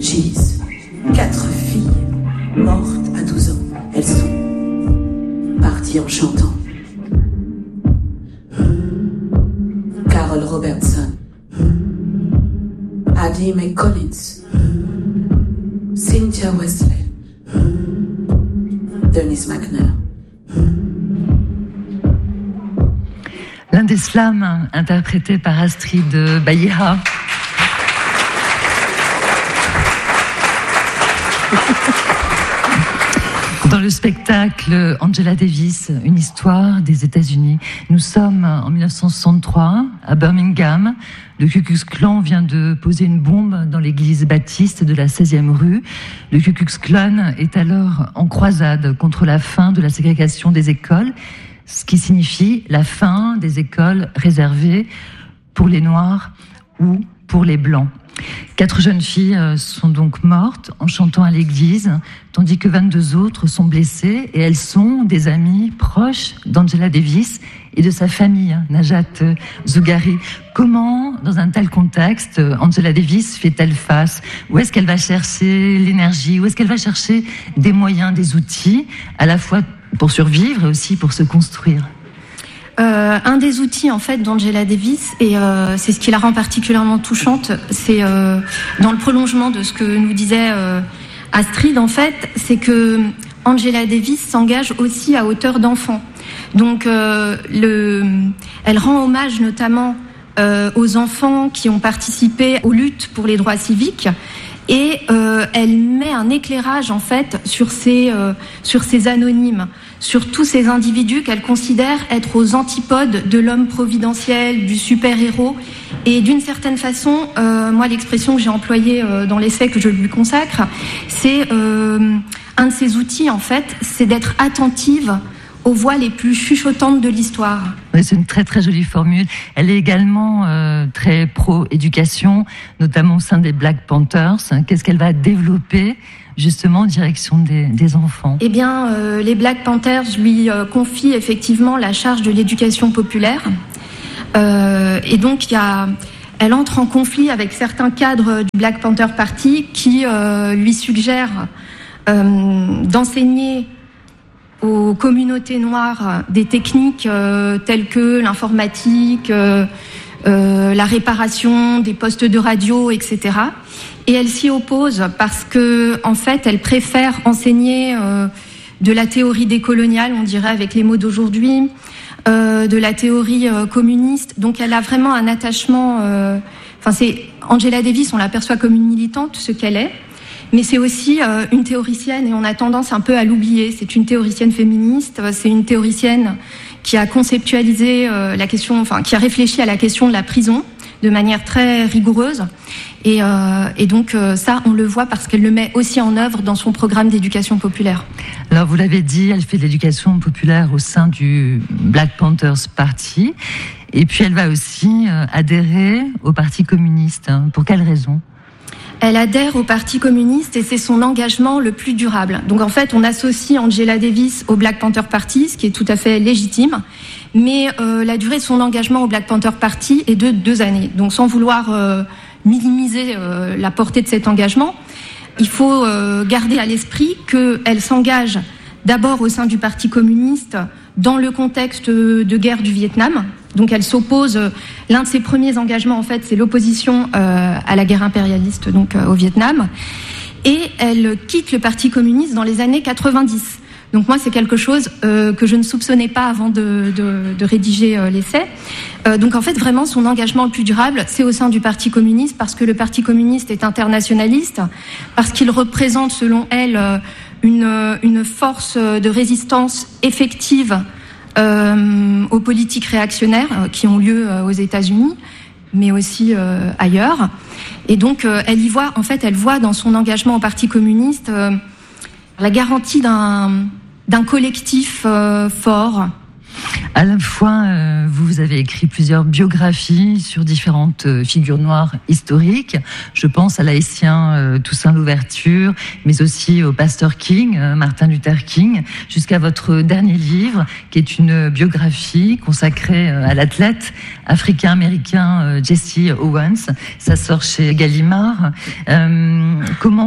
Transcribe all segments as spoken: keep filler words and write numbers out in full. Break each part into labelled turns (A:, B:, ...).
A: Gise, quatre filles, mortes à douze ans. Elles sont parties en chantant. Carol Robertson, Addie McCollins, Cynthia Westlake, Denise McNair.
B: L'un des slams interprété par Astrid Bahia. Dans le spectacle Angela Davis, une histoire des États-Unis. Nous sommes en dix-neuf cent soixante-trois à Birmingham. Le Ku Klux Klan vient de poser une bombe dans l'église baptiste de la seizième rue. Le Ku Klux Klan est alors en croisade contre la fin de la ségrégation des écoles, ce qui signifie la fin des écoles réservées pour les Noirs ou pour les Blancs. Quatre jeunes filles sont donc mortes en chantant à l'église, tandis que vingt-deux autres sont blessées, et elles sont des amies proches d'Angela Davis et de sa famille, Najat Zougari. Comment, dans un tel contexte, Angela Davis fait-elle face? Où est-ce qu'elle va chercher l'énergie? Où est-ce qu'elle va chercher des moyens, des outils, à la fois pour survivre et aussi pour se construire?
C: Euh, un des outils en fait d'Angela Davis, et euh, c'est ce qui la rend particulièrement touchante, c'est euh, dans le prolongement de ce que nous disait euh, Astrid en fait, c'est que Angela Davis s'engage aussi à hauteur d'enfant. Donc euh, le, elle rend hommage notamment euh, aux enfants qui ont participé aux luttes pour les droits civiques. Et euh, elle met un éclairage en fait sur ces euh, sur ces anonymes, sur tous ces individus qu'elle considère être aux antipodes de l'homme providentiel, du super-héros. Et d'une certaine façon, euh, moi l'expression que j'ai employée euh, dans l'essai que je lui consacre, c'est euh, un de ces outils en fait, c'est d'être attentive aux voix les plus chuchotantes de l'histoire.
B: Oui, c'est une très très jolie formule. Elle est également euh, très pro-éducation, notamment au sein des Black Panthers. Qu'est-ce qu'elle va développer justement en direction des, des enfants?
C: Eh bien, euh, les Black Panthers lui euh, confient effectivement la charge de l'éducation populaire. Euh, et donc, il y a... elle entre en conflit avec certains cadres du Black Panther Party qui euh, lui suggèrent euh, d'enseigner aux communautés noires des techniques euh, telles que l'informatique, euh, euh, la réparation des postes de radio, et cetera. Et elle s'y oppose parce que, en fait, elle préfère enseigner euh, de la théorie décoloniale, on dirait avec les mots d'aujourd'hui, euh, de la théorie euh, communiste. Donc, elle a vraiment un attachement. Euh, enfin, c'est Angela Davis, on l'aperçoit comme une militante, ce qu'elle est. Mais c'est aussi euh, une théoricienne, et on a tendance un peu à l'oublier. C'est une théoricienne féministe, c'est une théoricienne qui a conceptualisé euh, la question, enfin qui a réfléchi à la question de la prison de manière très rigoureuse. Et, euh, et donc euh, ça, on le voit parce qu'elle le met aussi en œuvre dans son programme d'éducation populaire.
B: Alors vous l'avez dit, elle fait de l'éducation populaire au sein du Black Panthers Party. Et puis elle va aussi euh, adhérer au Parti communiste. Pour quelle raison ?
C: Elle adhère au Parti communiste et c'est son engagement le plus durable. Donc en fait, on associe Angela Davis au Black Panther Party, ce qui est tout à fait légitime. Mais euh, la durée de son engagement au Black Panther Party est de deux années. Donc sans vouloir euh, minimiser euh, la portée de cet engagement, il faut euh, garder à l'esprit qu'elle s'engage d'abord au sein du Parti communiste dans le contexte de guerre du Vietnam. Donc elle s'oppose, l'un de ses premiers engagements en fait, c'est l'opposition euh, à la guerre impérialiste donc euh, au Vietnam. Et elle quitte le Parti communiste dans les années quatre-vingt-dix. Donc moi c'est quelque chose euh, que je ne soupçonnais pas avant de, de, de rédiger euh, l'essai. Euh, donc en fait vraiment son engagement le plus durable c'est au sein du Parti communiste parce que le Parti communiste est internationaliste, parce qu'il représente selon elle euh, une, une force de résistance effective Euh, aux politiques réactionnaires euh, qui ont lieu euh, aux États-Unis, mais aussi euh, ailleurs. Et donc, euh, elle y voit, en fait, elle voit dans son engagement au Parti communiste euh, la garantie d'un, d'un collectif euh, fort.
B: À la fois, euh, vous avez écrit plusieurs biographies sur différentes euh, figures noires historiques. Je pense à l'haïtien euh, Toussaint Louverture, mais aussi au pasteur King, euh, Martin Luther King, jusqu'à votre dernier livre, qui est une biographie consacrée euh, à l'athlète africain-américain euh, Jesse Owens. Ça sort chez Gallimard. Euh, comment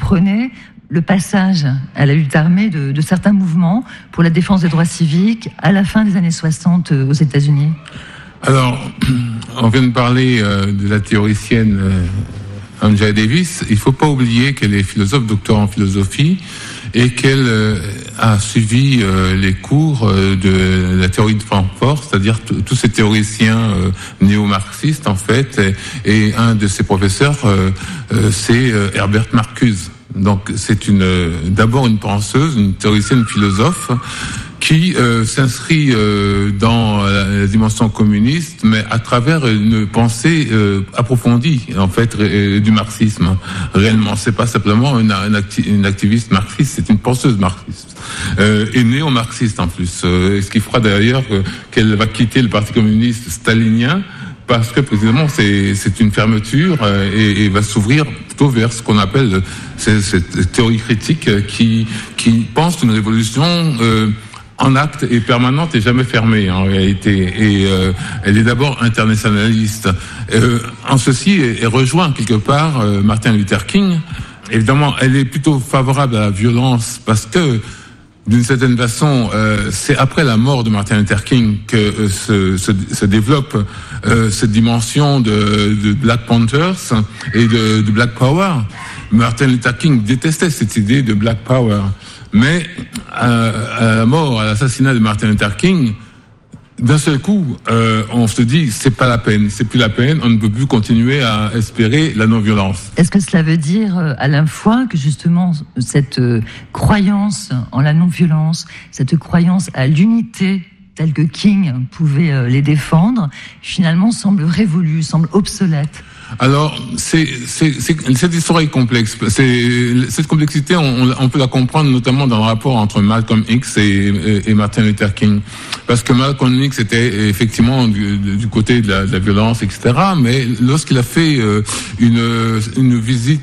B: comprenait le passage à la lutte armée de, de certains mouvements pour la défense des droits civiques à la fin des années soixante aux États-Unis?
D: Alors, on vient de parler euh, de la théoricienne euh, Angela Davis. Il ne faut pas oublier qu'elle est philosophe, docteur en philosophie, et qu'elle euh, a suivi euh, les cours euh, de la théorie de Francfort, c'est-à-dire t- tous ces théoriciens euh, néo-marxistes, en fait, et, et un de ses professeurs, euh, euh, c'est euh, Herbert Marcuse. Donc c'est une d'abord une penseuse, une théoricienne, une philosophe qui euh, s'inscrit euh, dans la, la dimension communiste, mais à travers une pensée euh, approfondie en fait ré, du marxisme. Réellement, c'est pas simplement une, une, acti, une activiste marxiste, c'est une penseuse marxiste euh, et néo-marxiste en plus. Euh, ce qui fera d'ailleurs que, qu'elle va quitter le Parti communiste stalinien, parce que précisément c'est c'est une fermeture euh, et, et va s'ouvrir plutôt vers ce qu'on appelle cette, cette théorie critique qui qui pense qu'une révolution euh, en acte est permanente et jamais fermée en réalité. Et euh, elle est d'abord internationaliste. Euh, en ceci, elle, elle rejoint quelque part euh, Martin Luther King. Évidemment, elle est plutôt favorable à la violence parce que d'une certaine façon, euh, c'est après la mort de Martin Luther King que euh, se, se, se développe euh, cette dimension de, de Black Panthers et de, de Black Power. Martin Luther King détestait cette idée de Black Power, mais à, à la mort, à l'assassinat de Martin Luther King, d'un seul coup, euh, on se dit c'est pas la peine, c'est plus la peine, on ne peut plus continuer à espérer la non-violence.
B: Est-ce que cela veut dire, Alain Foy, que justement cette euh, croyance en la non-violence, cette croyance à l'unité telle que King pouvait euh, les défendre, finalement semble révolue, semble obsolète?
D: Alors, c'est, c'est, c'est, cette histoire est complexe. C'est, cette complexité, on, on peut la comprendre notamment dans le rapport entre Malcolm X et, et, et Martin Luther King. Parce que Malcolm X était effectivement du, du côté de la, de la violence, et cetera. Mais lorsqu'il a fait euh, une, une visite,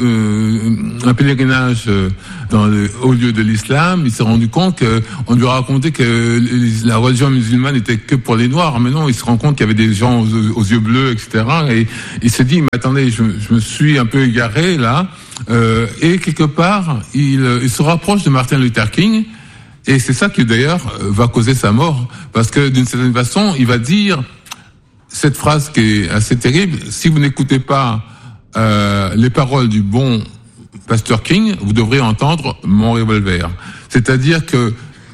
D: euh, un pèlerinage dans le haut lieu de l'islam, il s'est rendu compte qu'on lui a raconté que la religion musulmane n'était que pour les Noirs. Mais non, il se rend compte qu'il y avait des gens aux, aux yeux bleus, et cetera. Et il s'est dit, mais attendez, je, je me suis un peu égaré là. Euh, et quelque part, il, il se rapproche de Martin Luther King. Et c'est ça qui d'ailleurs va causer sa mort. Parce que d'une certaine façon, il va dire cette phrase qui est assez terrible. Si vous n'écoutez pas euh, les paroles du bon pasteur King, vous devrez entendre mon revolver. C'est-à-dire que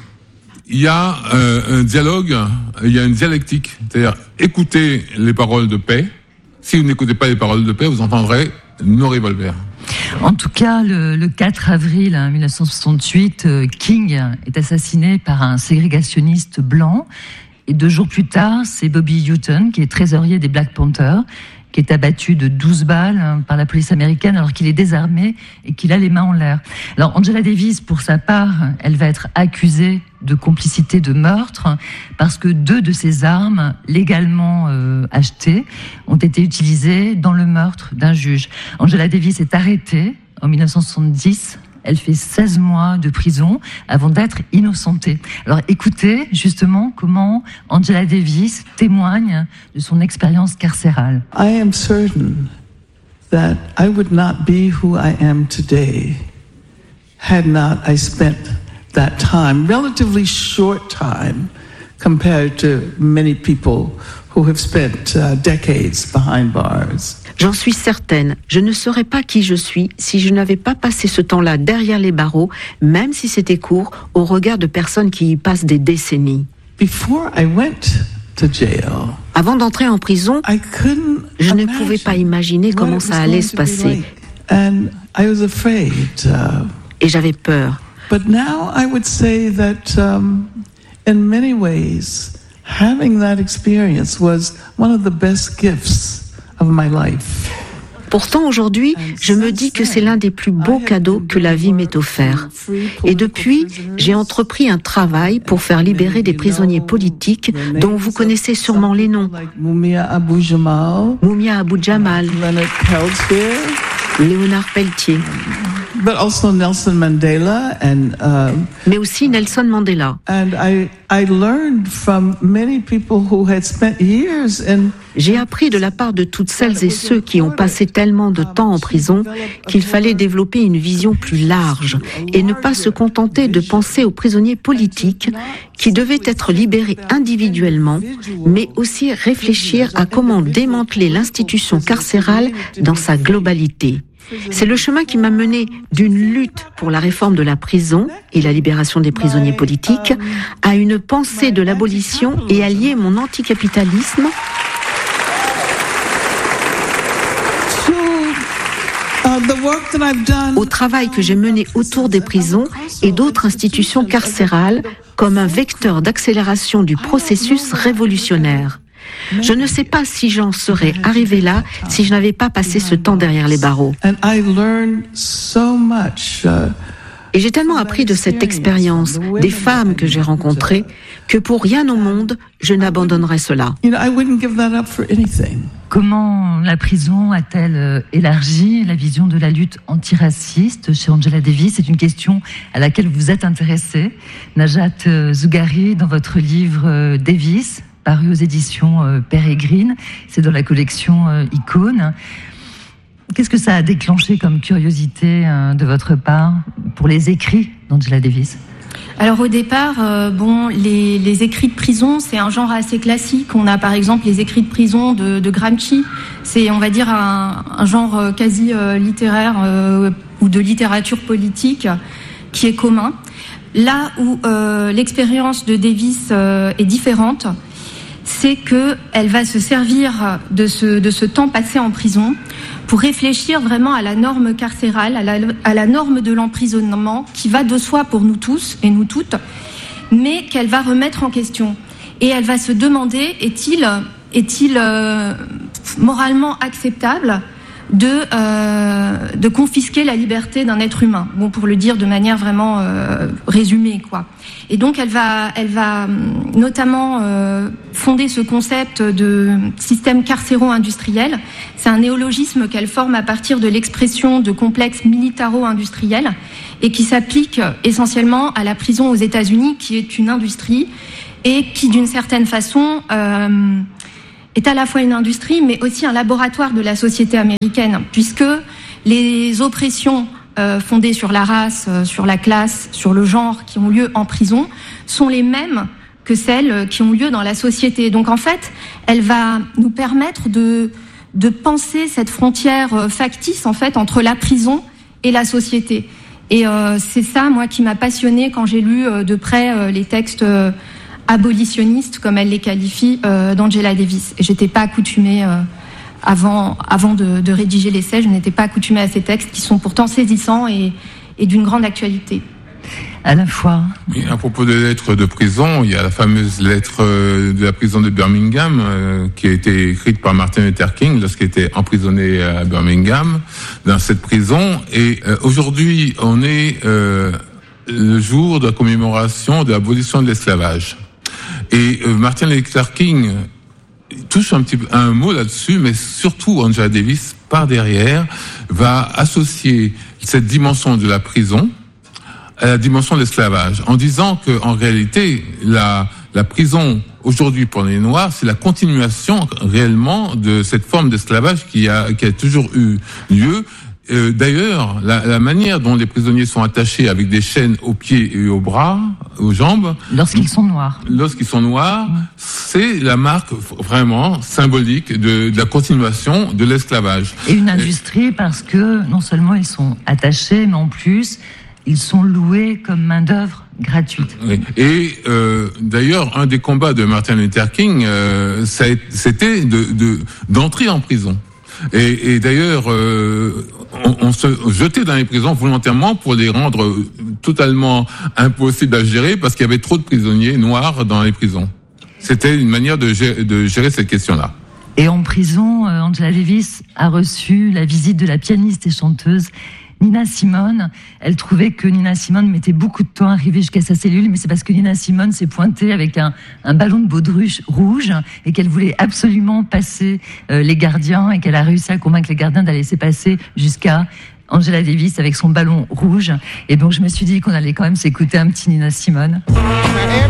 D: il y a euh, un dialogue, il y a une dialectique. C'est-à-dire, écoutez les paroles de paix. Si vous n'écoutez pas les paroles de paix, vous entendrez nos revolvers.
B: En tout cas, le, le quatre avril mille neuf cent soixante-huit, King est assassiné par un ségrégationniste blanc. Et deux jours plus tard, c'est Bobby Hutton, qui est trésorier des Black Panthers, qui est abattu de douze balles par la police américaine alors qu'il est désarmé et qu'il a les mains en l'air. Alors Angela Davis, pour sa part, elle va être accusée de complicité de meurtre parce que deux de ses armes, légalement euh, achetées, ont été utilisées dans le meurtre d'un juge. Angela Davis est arrêtée en mille neuf cent soixante-dix. Elle fait seize mois de prison avant d'être innocentée. Alors écoutez justement comment Angela Davis témoigne de son expérience carcérale.
E: I am certain that I would not be who I am today had not I spent that time, relatively short time compared to many people who have spent uh, decades behind bars.
F: J'en suis certaine, je ne serais pas qui je suis si je n'avais pas passé ce temps-là derrière les barreaux, même si c'était court, au regard de personnes qui y passent des décennies.
E: Before I went to jail,
F: avant d'entrer en prison, je ne pouvais pas imaginer comment ça allait se passer.
E: And I was afraid, uh,
F: Et j'avais peur.
E: But now I would say that um, in many ways, having that experience was one of the best gifts of my life.
F: Pourtant, aujourd'hui, je me dis que c'est l'un des plus beaux cadeaux que la vie m'ait offert. Et depuis, j'ai entrepris un travail pour faire libérer des prisonniers politiques dont vous connaissez sûrement les noms.
E: Mumia Abu-Jamal,
F: Mumia Abu-Jamal, Léonard Peltier,
E: but also Nelson Mandela and uh,
F: mais aussi Nelson Mandela.
E: And I I learned from many people who had spent years in
F: J'ai appris de la part de toutes celles et ceux qui ont passé tellement de temps en prison qu'il fallait développer une vision plus large et ne pas se contenter de penser aux prisonniers politiques qui devaient être libérés individuellement, mais aussi réfléchir à comment démanteler l'institution carcérale dans sa globalité. C'est le chemin qui m'a mené d'une lutte pour la réforme de la prison et la libération des prisonniers politiques à une pensée de l'abolition et à lier mon anticapitalisme au travail que j'ai mené autour des prisons et d'autres institutions carcérales comme un vecteur d'accélération du processus révolutionnaire. Je ne sais pas si j'en serais arrivé là si je n'avais pas passé ce temps derrière les barreaux. Et j'ai tellement appris de cette expérience, des femmes que j'ai rencontrées, que pour rien au monde, je n'abandonnerais cela.
B: Comment la prison a-t-elle élargi la vision de la lutte antiraciste chez Angela Davis? C'est une question à laquelle vous êtes intéressée. Najat Zougari, dans votre livre Davis, paru aux éditions Pérégrine, c'est dans la collection Icône. Qu'est-ce que ça a déclenché comme curiosité de votre part pour les écrits d'Angela Davis?
C: Alors au départ, euh, bon, les, les écrits de prison, c'est un genre assez classique. On a par exemple les écrits de prison de, de Gramsci. C'est, on va dire, un, un genre quasi euh, littéraire euh, ou de littérature politique qui est commun. Là où euh, l'expérience de Davis euh, est différente, c'est que elle va se servir de ce, de ce temps passé en prison pour réfléchir vraiment à la norme carcérale, à la, à la norme de l'emprisonnement qui va de soi pour nous tous et nous toutes, mais qu'elle va remettre en question. Et elle va se demander, est-il, est-il euh, moralement acceptable de, euh, de confisquer la liberté d'un être humain, bon, pour le dire de manière vraiment euh, résumée, quoi. Et donc elle va, elle va notamment euh, fonder ce concept de système carcéro-industriel. C'est un néologisme qu'elle forme à partir de l'expression de complexe militaro-industriel et qui s'applique essentiellement à la prison aux États-Unis, qui est une industrie et qui, d'une certaine façon, euh, est à la fois une industrie, mais aussi un laboratoire de la société américaine, puisque les oppressions euh, fondées sur la race, euh, sur la classe, sur le genre, qui ont lieu en prison, sont les mêmes que celles qui ont lieu dans la société. Donc en fait, elle va nous permettre de, de penser cette frontière euh, factice, en fait, entre la prison et la société. Et euh, c'est ça, moi, qui m'a passionnée quand j'ai lu euh, de près euh, les textes euh, abolitionnistes, comme elle les qualifie, euh, d'Angela Davis. Et j'étais pas accoutumée, euh, avant, avant de, de rédiger l'essai, je n'étais pas accoutumée à ces textes qui sont pourtant saisissants et, et d'une grande actualité.
B: À la fois.
D: Oui, à propos des lettres de prison, il y a la fameuse lettre de la prison de Birmingham euh, qui a été écrite par Martin Luther King lorsqu'il était emprisonné à Birmingham, dans cette prison. Et euh, aujourd'hui, on est euh, le jour de la commémoration de l'abolition de l'esclavage. Et euh, Martin Luther King touche un petit peu un mot là-dessus, mais surtout Angela Davis, par derrière, va associer cette dimension de la prison à la dimension de l'esclavage, en disant que en réalité, la, la prison aujourd'hui pour les Noirs, c'est la continuation réellement de cette forme d'esclavage qui a, qui a toujours eu lieu. Euh, d'ailleurs, la, la manière dont les prisonniers sont attachés avec des chaînes aux pieds et aux bras, aux jambes,
B: lorsqu'ils sont noirs,
D: lorsqu'ils sont noirs, mmh. c'est la marque vraiment symbolique de, de la continuation de l'esclavage.
B: Et une industrie et, parce que non seulement ils sont attachés, mais en plus ils sont loués comme main d'œuvre gratuite.
D: Oui. Et euh, d'ailleurs, un des combats de Martin Luther King, euh, ça, c'était de, de, d'entrer en prison. Et, et d'ailleurs, euh, on, on se jetait dans les prisons volontairement pour les rendre totalement impossibles à gérer parce qu'il y avait trop de prisonniers noirs dans les prisons. C'était une manière de gérer, de gérer cette question-là.
B: Et en prison, Angela Davis a reçu la visite de la pianiste et chanteuse Nina Simone. Elle trouvait que Nina Simone mettait beaucoup de temps à arriver jusqu'à sa cellule, mais c'est parce que Nina Simone s'est pointée avec un, un ballon de baudruche rouge et qu'elle voulait absolument passer euh, les gardiens et qu'elle a réussi à convaincre les gardiens d'aller laisser passer jusqu'à Angela Davis avec son ballon rouge. Et donc je me suis dit qu'on allait quand même s'écouter un petit Nina Simone.